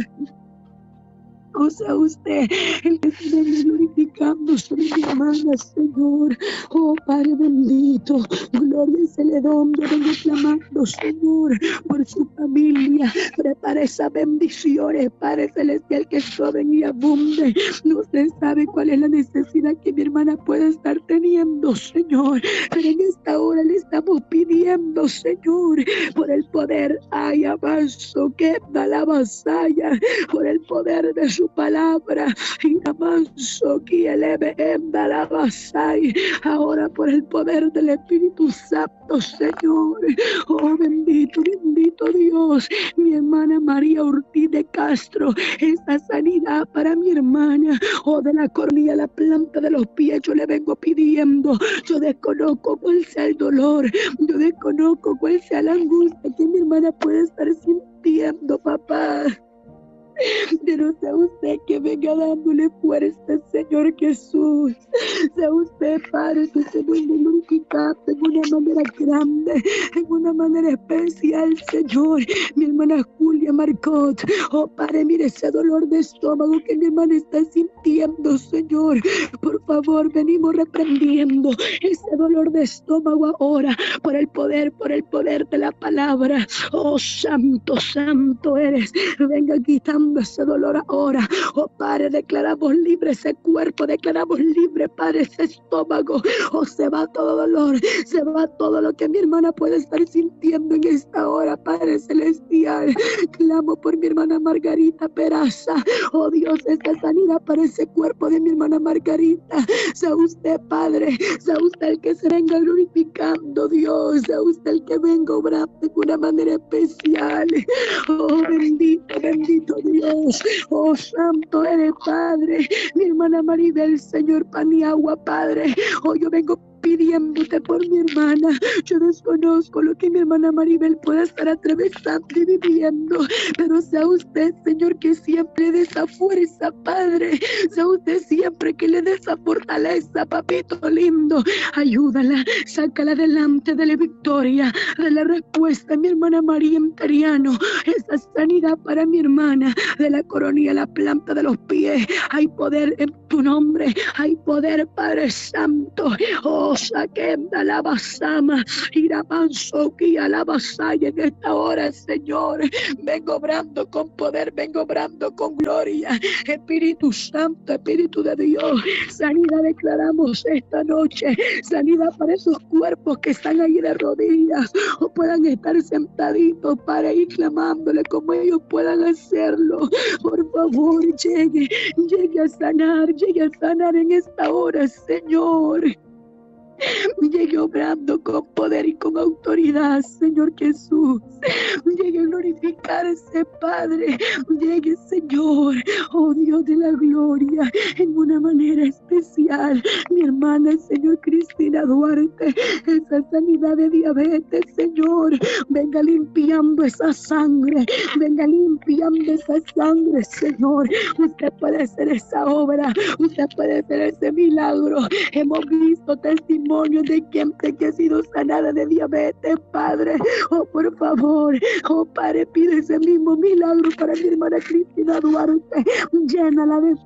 O sea, usted, el que se venga glorificando sobre mi hermana, Señor. Oh, Padre bendito, Gloria Celedón, yo vengo clamando, Señor, por su familia. Prepara esas bendiciones, Padre celestial, que sobren y abunden. No se sabe cuál es la necesidad que mi hermana puede estar teniendo, Señor. Pero en esta hora le estamos pidiendo, Señor, por el poder, ay, avanzo, que da la vasalla, por el poder de su palabra, y avanzo que eleve en la vasalla, ahora por el poder del Espíritu Santo, Señor. Oh, bendito, bendito Dios. Mi hermana María Ortiz de Castro, esa sanidad para mi hermana, oh, de la cornilla a la planta de los pies, yo le vengo pidiendo. Yo desconozco cuál sea el dolor, yo desconozco cuál sea la angustia que mi hermana puede estar sintiendo, papá. Pero sea usted que venga dándole fuerza, Señor Jesús. Sea usted, Padre, que se venga glorificando en una manera grande, en una manera especial, Señor. Mi hermana Julia Marcot, oh Padre, mire ese dolor de estómago que mi hermana está sintiendo, Señor. Por favor, venimos reprendiendo ese dolor de estómago ahora por el poder de la palabra. Oh, santo, santo eres. Venga quitando ese dolor dolor ahora. Oh Padre, declaramos libre ese cuerpo, declaramos libre, Padre, ese estómago. Oh, se va todo dolor, se va todo lo que mi hermana puede estar sintiendo en esta hora, Padre celestial. Clamo por mi hermana Margarita Peraza. Oh Dios, esta sanidad para ese cuerpo de mi hermana Margarita. Sea usted, Padre, sea usted el que se venga glorificando, Dios. Sea usted el que venga obrando de una manera especial. Oh, bendito, bendito Dios. Oh, santo eres, Padre. Mi hermana Maribel, Señor, pan y agua, Padre. Oh, yo vengo pidiéndote por mi hermana. Yo desconozco lo que mi hermana Maribel pueda estar atravesando y viviendo, pero sea usted, Señor, que siempre dé esa fuerza, Padre. Sea usted siempre que le dé esa fortaleza, papito lindo. Ayúdala, sácala adelante de la victoria, de la respuesta, mi hermana María Imperiano. Esa sanidad para mi hermana, de la coronilla a la planta de los pies. Hay poder en tu nombre, hay poder, Padre Santo. Oh, saquenda la basama, iramanso que a la basaya en esta hora, Señor. Vengo obrando con poder, vengo obrando con gloria. Espíritu Santo, Espíritu de Dios, sanidad declaramos esta noche, sanidad para esos cuerpos que están ahí de rodillas o puedan estar sentaditos para ir clamándole como ellos puedan hacerlo. Por favor, llegue a sanar en esta hora, Señor. Llegue obrando con poder y con autoridad, Señor Jesús. Llegue a glorificarse, Padre. Llegue, Señor, oh Dios de la gloria, en una manera especial. Mi hermana, Señor Cristina Duarte, esa sanidad de diabetes, Señor, venga limpiando esa sangre, venga limpiando esa sangre, Señor. Usted puede hacer esa obra, usted puede hacer ese milagro. Hemos visto testimonios de gente que ha sido sanada de diabetes, Padre. Oh, por favor, oh, Padre, pide ese mismo milagro para mi hermana Cristina Duarte. Llénala de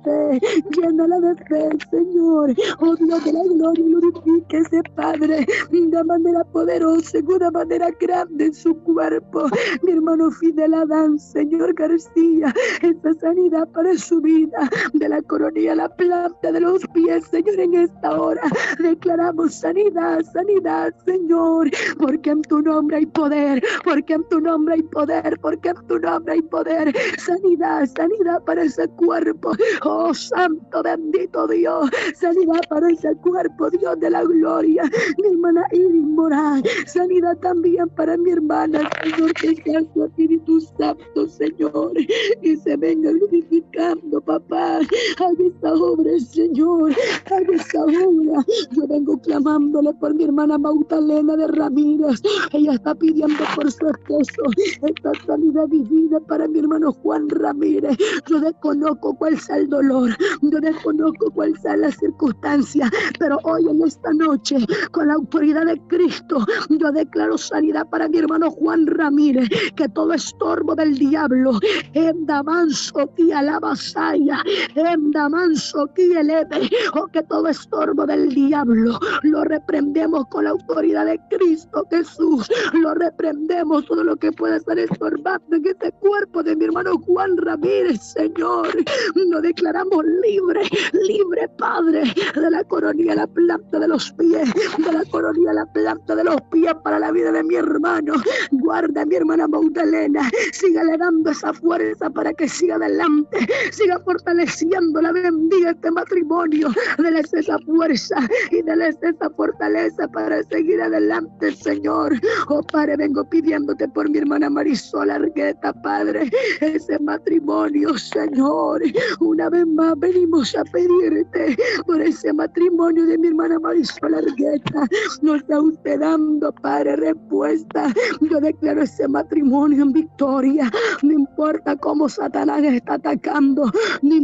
fe, Señor. Oh, Dios de la gloria, glorifíquese, Padre, de una manera poderosa, de una manera grande en su cuerpo. Mi hermano Fidel Adán, Señor García, esa sanidad para su vida, de la coronilla a la planta de los pies, Señor, en esta hora declaramos sanidad, sanidad, Señor, porque en tu nombre hay poder, porque en tu nombre hay poder, porque en tu nombre hay poder. Sanidad, sanidad para ese cuerpo. Oh, santo, bendito Dios. Sanidad para ese cuerpo, Dios de la gloria. Mi hermana Iris Morán. Sanidad también para mi hermana, Señor, que sea su Espíritu Santo, Señor, y se venga glorificando, papá. Haga esta obra, Señor, haga esta obra. Yo vengo clamándole por mi hermana Magdalena de Ramírez. Ella está pidiendo por su esposo esta sanidad divina para mi hermano Juan Ramírez. Yo desconozco cuál sea el dolor, yo desconozco cuál sea la circunstancia, pero hoy en esta noche, con la autoridad de Cristo, yo declaro sanidad para mi hermano Juan Ramírez, que todo estorbo del diablo, en Damanso que alabasaya, en Damanso que eleve, o que todo estorbo del diablo lo reprendemos con la autoridad de Cristo Jesús. Lo reprendemos, todo lo que pueda estar estorbando en este cuerpo de mi hermano Juan Ramírez, Señor. Lo declaramos libre, libre, Padre, de la coronilla a la planta de los pies, de la coronilla a la planta de los pies para la vida de mi hermano. Guarda a mi hermana Magdalena, sígale dando esa fuerza para que siga adelante, siga fortaleciéndola, bendiga este matrimonio, dale esa fuerza y dale esa fortaleza para seguir adelante, Señor. Oh, Padre, vengo pidiéndote por mi hermana Marisol Argueta, Padre, ese matrimonio, Señor. Una vez más venimos a pedirte por ese matrimonio de mi hermana Marisol Argueta. Nos está usted dando, Padre, respuesta. Yo declaro ese matrimonio en victoria. No importa cómo Satanás está atacando, no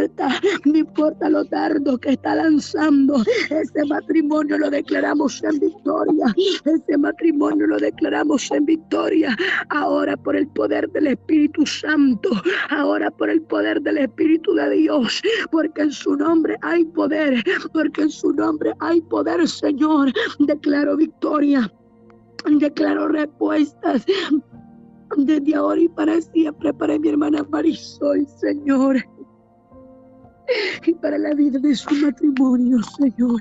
importa los dardos que está lanzando. Ese matrimonio lo declaramos en victoria. Ese matrimonio lo declaramos en victoria. Ahora por el poder del Espíritu Santo, ahora por el poder del Espíritu de Dios, porque en su nombre hay poder, porque en su nombre hay poder, Señor. Declaro victoria, declaro respuestas. desde ahora y para siempre, para mi hermana Marisol, Señor, y para la vida de su matrimonio, Señor.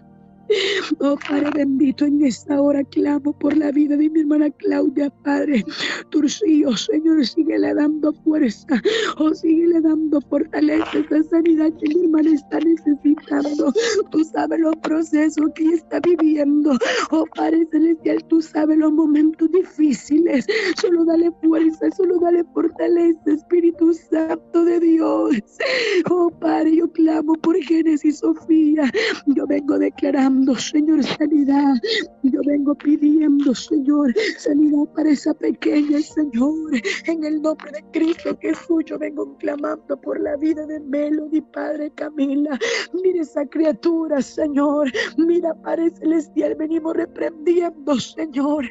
Oh Padre bendito, en esta hora clamo por la vida de mi hermana Claudia, Padre. Turcío, Señor, síguele dando fuerza, oh, síguele dando fortaleza, esa sanidad que mi hermana está necesitando. Tú sabes los procesos que ella está viviendo, oh Padre celestial, tú sabes los momentos difíciles. Solo dale fuerza, solo dale fortaleza, Espíritu Santo de Dios. Oh Padre, yo clamo por Génesis Sofía. Yo vengo declarando, Señor, sanidad. Yo vengo pidiendo, Señor, sanidad para esa pequeña, Señor. En el nombre de Cristo Jesús, yo vengo clamando por la vida de Melody, Padre Camila. Mira esa criatura, Señor. Mira, Padre Celestial, venimos reprendiendo, Señor.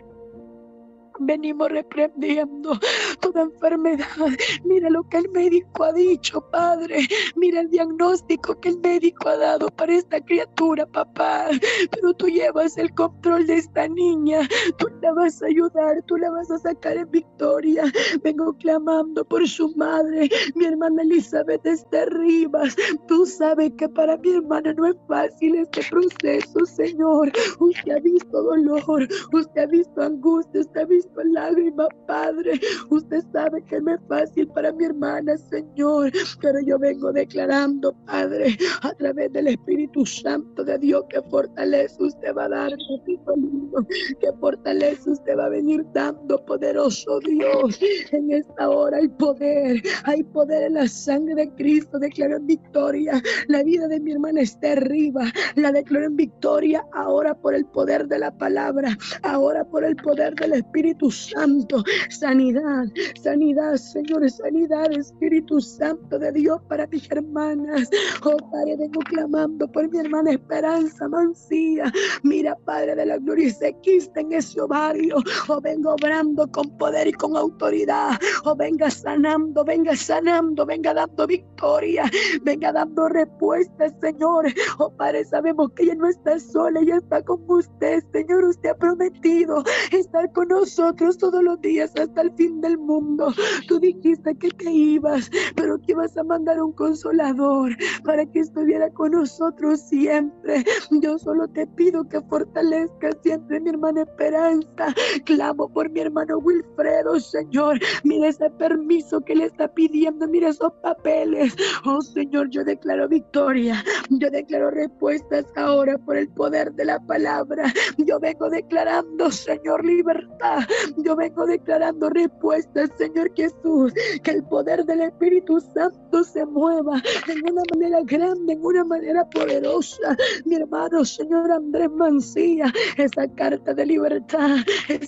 Venimos reprendiendo toda enfermedad. Mira lo que el médico ha dicho, Padre. Mira el diagnóstico que el médico ha dado para esta criatura, papá. Pero tú llevas el control de esta niña. Tú la vas a ayudar, tú la vas a sacar en victoria. Vengo clamando por su madre, mi hermana Elizabeth Esther Rivas. Tú sabes que para mi hermana no es fácil este proceso, Señor. Usted ha visto dolor, usted ha visto angustia, usted ha visto lágrimas, Padre. Usted sabe que no es fácil para mi hermana, Señor, pero yo vengo declarando, Padre, a través del Espíritu Santo de Dios, que fortaleza usted va a dar, papito lindo, que fortaleza usted va a venir dando, poderoso Dios. En esta hora hay poder en la sangre de Cristo. Declaro en victoria la vida de mi hermana está arriba, la declaro en victoria ahora por el poder de la palabra, ahora por el poder del Espíritu Santo. Sanidad, sanidad, Señor, sanidad, Espíritu Santo de Dios para mis hermanas. Oh Padre, vengo clamando por mi hermana Esperanza Mancía. Mira, Padre de la gloria, y se quista en ese ovario. Oh, vengo obrando con poder y con autoridad. Oh, venga sanando, venga dando victoria, venga dando respuestas, Señor. Oh Padre, sabemos que ella no está sola, ella está con usted, Señor. Usted ha prometido estar con nosotros todos los días hasta el fin del mundo. Tú dijiste que te ibas, pero que ibas a mandar un consolador para que estuviera con nosotros siempre. Yo solo te pido que fortalezca siempre mi hermana Esperanza. Clamo por mi hermano Wilfredo, Señor. Mira ese permiso que le está pidiendo, mira esos papeles. Oh Señor, yo declaro victoria, yo declaro respuestas ahora por el poder de la palabra. Yo vengo declarando, Señor, libertad. Yo vengo declarando respuestas, Señor Jesús. Que el poder del Espíritu Santo se mueva en una manera grande, en una manera poderosa. Mi hermano, Señor Andrés Mancía, esa carta de libertad,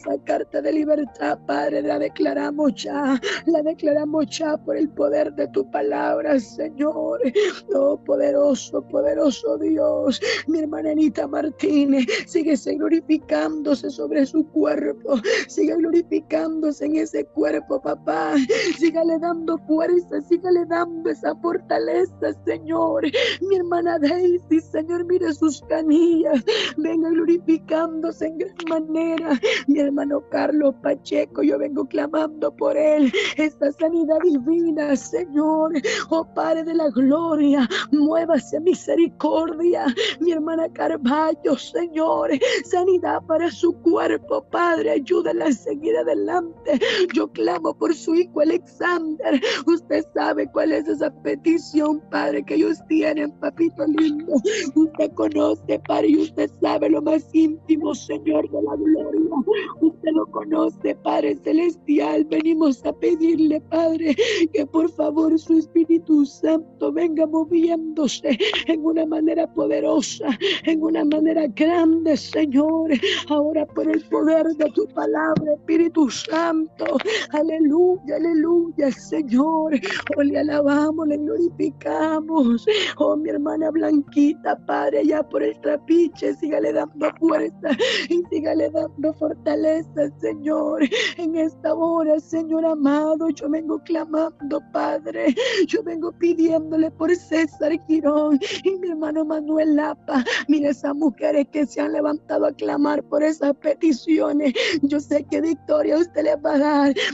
Padre, la declaramos ya por el poder de tu palabra, Señor. Oh, poderoso Dios. Mi hermana Anita Martínez sigue glorificándose sobre su cuerpo, sigue glorificándose en ese cuerpo, papá. Sígale dando fuerza, sígale dando esa fortaleza, Señor. Mi hermana Daisy, Señor, mire sus canillas, venga glorificándose en gran manera. Mi hermano Carlos Pacheco, yo vengo clamando por él, esta sanidad divina, Señor. Oh Padre de la gloria, muévase misericordia. Mi hermana Carvalho, Señor, sanidad para su cuerpo, Padre, ayúdala a seguir adelante. Yo clamo por su hijo Alexander. Usted sabe cuál es esa petición, Padre, que ellos tienen, papito lindo. Usted conoce, Padre, y usted sabe lo más íntimo, Señor de la gloria. Usted lo conoce, Padre celestial. Venimos a pedirle, Padre, que por favor su Espíritu Santo venga moviéndose en una manera poderosa, en una manera grande, Señor. Ahora por el poder de tu palabra, Espíritu Santo. Aleluya, aleluya, Señor. Oh, le alabamos, le glorificamos. Oh, mi hermana Blanquita, Padre, allá por el Trapiche, sígale dando fuerza y sígale dando fortaleza, Señor. En esta hora, Señor amado, yo vengo clamando, Padre. Yo vengo pidiéndole por César Girón y mi hermano Manuel Lapa. Mira esas mujeres que se han levantado a clamar por esas peticiones. Yo sé que victoria usted les va a dar.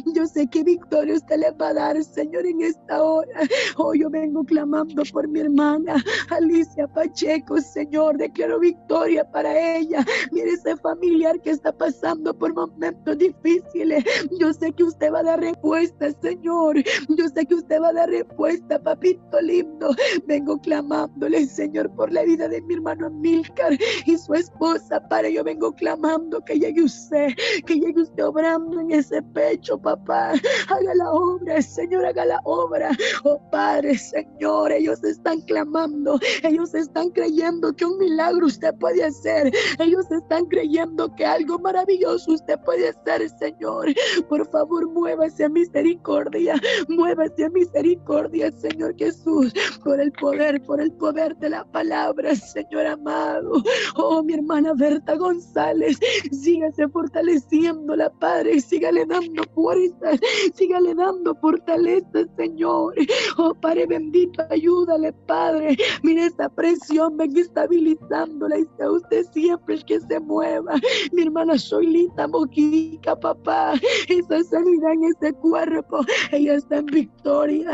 Yo sé que victoria usted le va a dar, Señor, en esta hora. Hoy yo vengo clamando por mi hermana Alicia Pacheco, Señor. Declaro victoria para ella. Mire ese familiar que está pasando por momentos difíciles. Yo sé que usted va a dar respuesta, Señor. Yo sé que usted va a dar respuesta, papito lindo. Vengo clamándole, Señor, por la vida de mi hermano Milcar y su esposa. Padre, yo vengo clamando que llegue usted obrando en ese pecho, papá. Haga la obra, Señor, haga la obra. Oh Padre, Señor, ellos están clamando, ellos están creyendo que un milagro usted puede hacer, ellos están creyendo que algo maravilloso usted puede hacer, Señor. Por favor, muévase a misericordia, Señor Jesús, por el poder de la palabra, Señor amado. Oh, mi hermana Berta González, sígase fortaleciéndola, Padre, sígale dando fuerzas, sígale dando fortaleza, Señor. Oh, Padre bendito, ayúdale, Padre. Mire esta presión, venga estabilizándola y sea usted siempre el que se mueva. Mi hermana Soilita Mojica, papá, esa sanidad en ese cuerpo, ella está en victoria,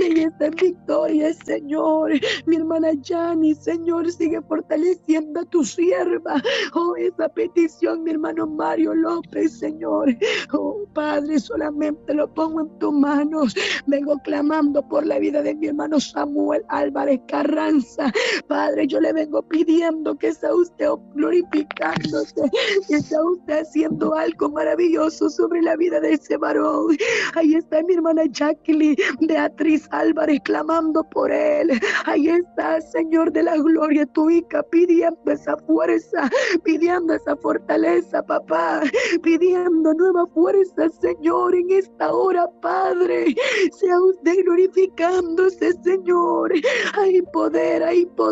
Señor. Mi hermana Yani, Señor, sigue fortaleciendo a tu sierva. Oh, esa petición, mi hermano Mario López, Señor. Oh, Padre, solamente lo pongo en tus manos. Vengo clamando por la vida de mi hermano Samuel Álvarez Carranza. Padre, yo le vengo pidiendo que sea usted glorificándose, que sea usted haciendo algo maravilloso sobre la vida de ese varón. Ahí está mi hermana Jacqueline Beatriz Álvarez clamando por él. Ahí está, Señor de la gloria, tu hija pidiendo esa fuerza, pidiendo esa fortaleza, papá, pidiendo nueva fuerza, Señor, en esta hora, Padre. Sea usted glorificándose, Señor. Hay poder,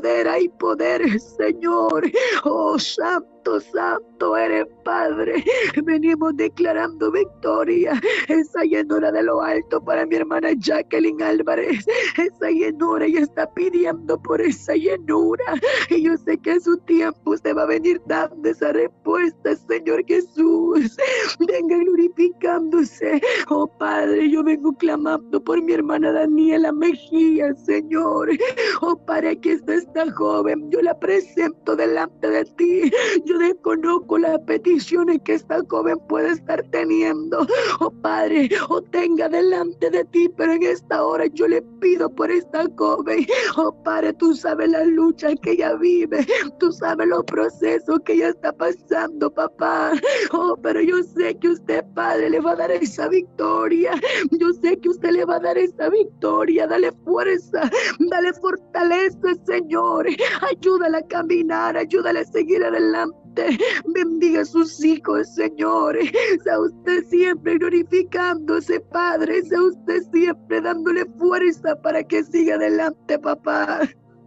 Señor. Oh, santo eres, Padre. Venimos declarando victoria. Esa llenura de lo alto para mi hermana Jacqueline Álvarez. Esa llenura, ella está pidiendo por esa llenura. Y yo sé que a su tiempo usted va a venir dando esa respuesta, Señor Jesús. Venga glorificándose. Oh, Padre, yo vengo clamando por mi hermana Daniela Mejía, Señor. Oh, para que esta joven, yo la presento delante de ti. Yo desconozco las peticiones que esta joven puede estar teniendo. Oh, Padre, o tenga delante de ti, pero en esta hora yo le pido por esta joven. Oh, Padre, tú sabes la lucha que ella vive. Tú sabes los procesos que ella está pasando, papá. Oh, pero yo sé que usted, Padre, le va a dar esa victoria. Yo sé que usted le va a dar esa victoria. Dale fuerza, dale fortaleza, Señor. Ayúdala a caminar, ayúdala a seguir adelante. Bendiga a sus hijos, Señor. Sea usted siempre glorificándose, Padre. Sea usted siempre dándole fuerza para que siga adelante, papá.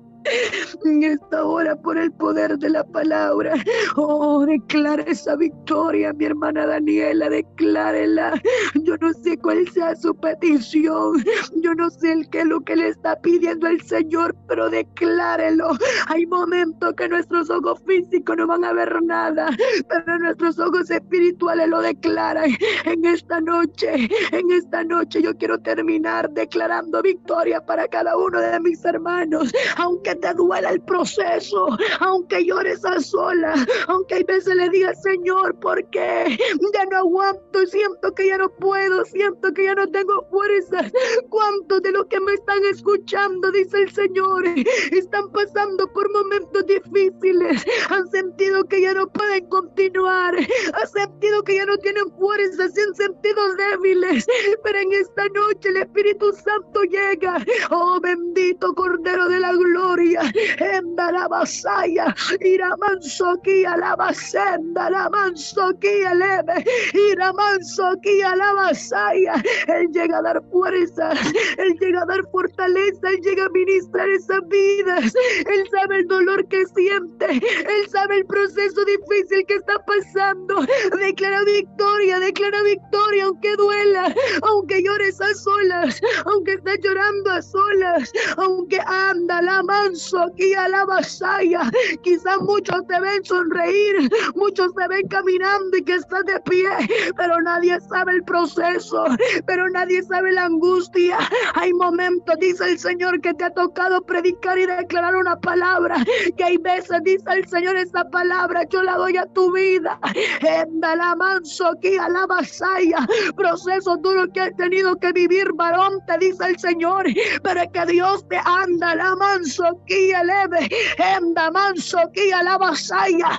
En esta hora, por el poder de la palabra, oh, declara esa victoria, mi hermana Daniela, declárela. Yo no sé cuál sea su petición, yo no sé qué es lo que le está pidiendo el Señor, pero declárelo. Hay momentos que nuestros ojos físicos no van a ver nada, pero nuestros ojos espirituales lo declaran. En esta noche yo quiero terminar declarando victoria para cada uno de mis hermanos, aunque te duela el proceso, aunque llores a solas, aunque hay veces le digas, Señor, ¿por qué? Ya no aguanto, siento que ya no puedo, siento que ya no tengo fuerzas. ¿Cuántos de los que me están escuchando, dice el Señor, están pasando por momentos difíciles? Han sentido que ya no pueden continuar, han sentido que ya no tienen fuerzas, se han sentido débiles, pero en esta noche el Espíritu Santo llega. Oh, bendito Cordero de la Gloria. En la basaya, ira manso aquí a la basenda, la manso aquí a leve, ira manso aquí a la basaya. Él llega a dar fuerzas, Él llega a dar fortaleza, Él llega a ministrar esas vidas. Él sabe el dolor que siente, Él sabe el proceso difícil que está pasando. Declara victoria, aunque duela, aunque llores a solas, aunque estés llorando a solas, aunque anda la manso manso que a la vasalla. Quizás muchos te ven sonreír, muchos te ven caminando y que estás de pie, pero nadie sabe el proceso, pero nadie sabe la angustia. Hay momentos, dice el Señor, que te ha tocado predicar y declarar una palabra, que hay veces, dice el Señor, esa palabra yo la doy a tu vida. La manso que a la vasalla, procesos duros que has tenido que vivir, varón, te dice el Señor, pero es que Dios te anda, la manso que eleve, manso que a la vasalla,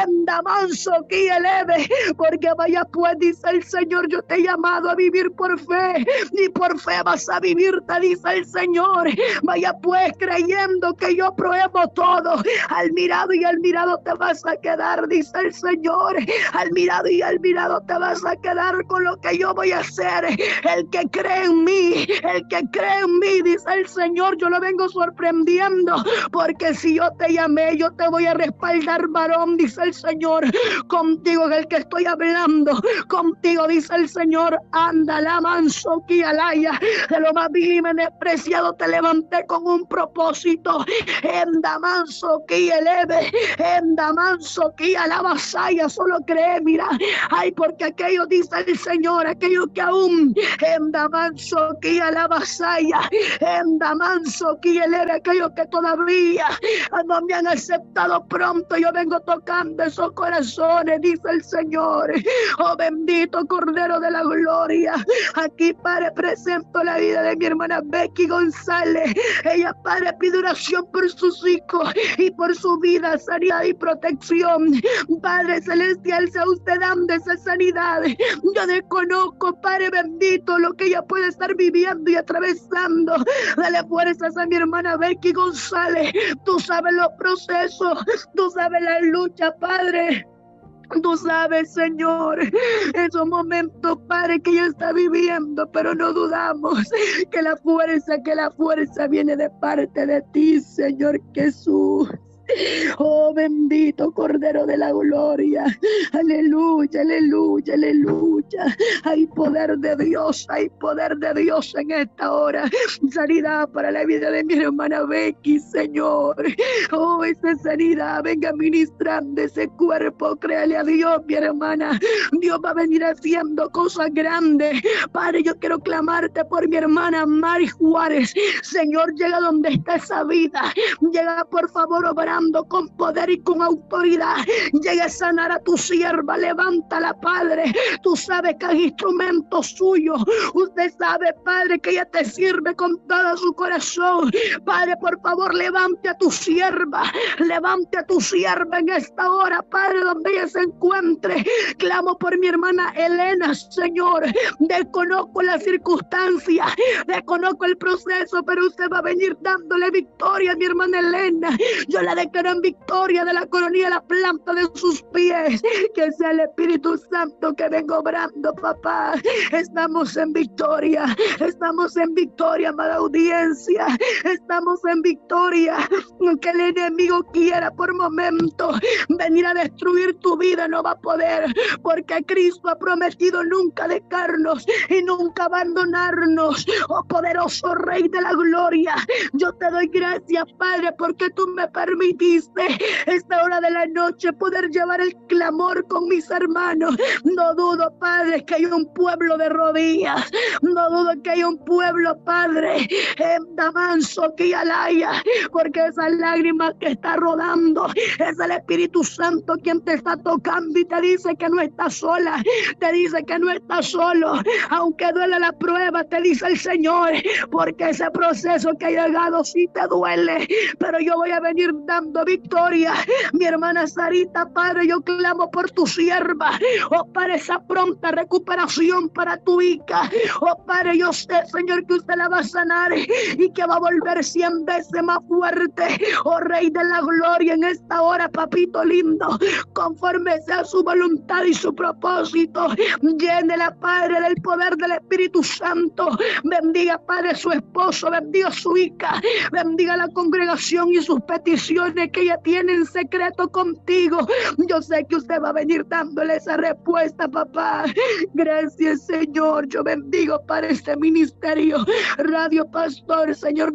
manso que eleve, porque vaya pues, dice el Señor, yo te he llamado a vivir por fe, y por fe vas a vivir, te dice el Señor. Vaya pues creyendo que yo pruebo todo, al mirado y al mirado te vas a quedar, dice el Señor, al mirado y al mirado te vas a quedar con lo que yo voy a hacer. El que cree en mí, el que cree en mí, dice el Señor, yo lo vengo sorprendiendo, porque si yo te llamé, yo te voy a respaldar, varón, dice el Señor. Contigo es el que estoy hablando, contigo, dice el Señor. Anda, la manso que alaya, de lo más vil y menospreciado te levanté con un propósito. Enda manso que eleve, enda manso que a la vasalla, solo cree, mira, ay, porque aquello, dice el Señor, aquello que aún, enda manso que a la vasalla, enda manso que eleve, aquello que todavía no me han aceptado, pronto yo vengo tocando esos corazones, dice el Señor. Oh, bendito Cordero de la Gloria. Aquí, Padre, presento la vida de mi hermana Becky González. Ella, Padre, pide oración por sus hijos y por su vida, sanidad y protección. Padre celestial, sea usted dando esa sanidad. Yo desconozco, Padre bendito, lo que ella puede estar viviendo y atravesando. Dale fuerzas a mi hermana Becky González. Tú sabes los procesos, tú sabes la lucha, Padre. Tú sabes, Señor, esos momentos, Padre, que ella está viviendo, pero no dudamos que la fuerza viene de parte de ti, Señor Jesús. Oh, bendito Cordero de la Gloria. Aleluya, aleluya, aleluya. Hay poder de Dios en esta hora. Sanidad para la vida de mi hermana Becky, Señor. Oh, esa sanidad, venga ministrando ese cuerpo. Créale a Dios, mi hermana. Dios va a venir haciendo cosas grandes. Padre, yo quiero clamarte por mi hermana Mari Juárez. Señor, llega donde está esa vida. Llega, por favor, obrando con poder y con autoridad. Llega a sanar a tu sierva. Levántala, Padre. Tú sabes que es instrumento suyo. Usted sabe, Padre, que ella te sirve con todo su corazón. Padre, por favor, levante a tu sierva. Levante a tu sierva en esta hora, Padre, donde ella se encuentre. Clamo por mi hermana Elena, Señor. Desconozco las circunstancias, desconozco el proceso, pero usted va a venir dándole victoria a mi hermana Elena. Yo la declaro en victoria, de la coronilla a la planta de sus pies. Que sea el Espíritu Santo que venga obrando, papá. Estamos en victoria, amada audiencia. Estamos en victoria. Aunque el enemigo quiera por momentos venir a destruir tu vida, no va a poder, porque Cristo ha prometido nunca dejarnos y nunca abandonarnos. Oh, poderoso Rey de la Gloria, yo te doy gracias, Padre, porque tú me permitiste esta hora de la noche poder llevar el clamor con mis hermanos. No dudo, Padre, que hay un pueblo de rodillas. No dudo que hay un pueblo, Padre, en Damanso que alaya, porque esas lágrimas que está rodando es el Espíritu Santo quien te está tocando y te dice que no estás sola, te dice que no estás solo, aunque duele la prueba, te dice el Señor, porque ese proceso que ha llegado sí te duele, pero yo voy a venir dando victoria. Mi hermana Sarita, Padre, yo clamo por tu sierva, oh Padre, esa pronta recuperación para tu hija. Oh Padre, yo sé, Señor, que usted la va a sanar y que va a volver 100 veces más fuerte. Oh Rey de la Gloria, en esta hora, papito lindo, conforme sea su voluntad y su propósito, llénela, Padre, del poder del Espíritu Santo. Bendiga, Padre, su esposo, bendiga su hija, Bendiga la congregación y sus peticiones que ella tiene en secreto contigo. Yo sé que usted va a venir dándole esa respuesta, papá. Gracias, Señor. Yo bendigo para este ministerio. Radio Pastor, Señor,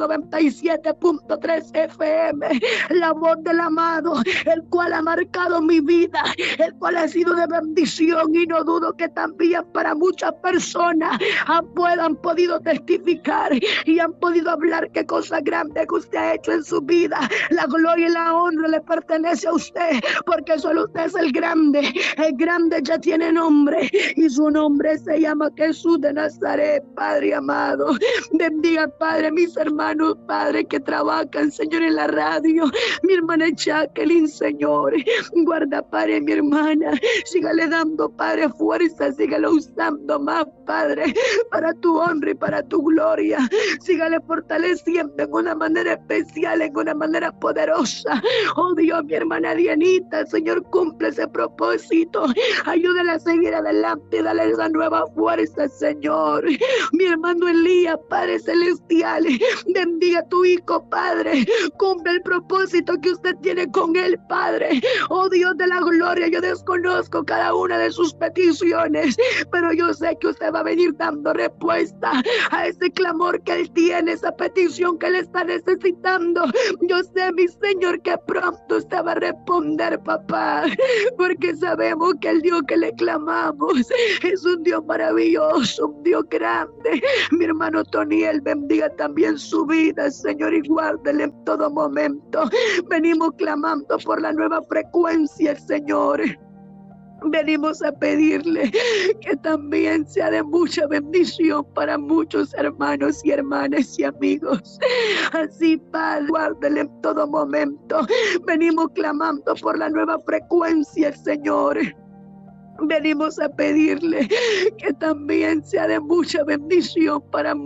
97.3 FM. La voz del amado, el cual ha marcado mi vida, el cual ha sido de bendición, y no dudo que también para muchas personas han podido testificar y han podido hablar qué cosa grande que usted ha hecho en su vida. La gloria y la honra le pertenece a usted, porque solo usted es el grande. El grande ya tiene nombre y su nombre se llama Jesús de Nazaret. Padre amado, bendiga, Padre, mis hermanos, Padre, que trabajan, Señor, en la radio. Mi hermana Jacqueline, Señor, guarda, Padre, mi hermana. Sígale dando, Padre, fuerza, sígale usando más, Padre, para tu honra y para tu gloria. Sígale fortaleciendo en una manera especial, en una manera poderosa. Oh Dios, mi hermana Dianita, Señor, cumple ese propósito. Ayúdale a seguir adelante y dale esa nueva fuerza, Señor. Mi hermano Elías, Padre celestial, bendiga a tu hijo, Padre. Cumple el propósito que usted tiene con él, Padre. Oh Dios de la gloria, yo desconozco cada una de sus peticiones, pero yo sé que usted va a venir dando respuesta a ese clamor que él tiene, esa petición que él está necesitando. Yo sé, mi Señor, que pronto usted va a responder, papá, porque sabemos que el Dios que le clamamos es un Dios maravilloso, un Dios grande. Mi hermano Toniel, bendiga también su vida, Señor, y guárdele en todo momento. Venimos clamando por la nueva frecuencia, Señor. Venimos a pedirle que también sea de mucha bendición para muchos hermanos y hermanas y amigos. Así, Padre, guárdele en todo momento. Venimos clamando por la nueva frecuencia, Señor. Venimos a pedirle que también sea de mucha bendición para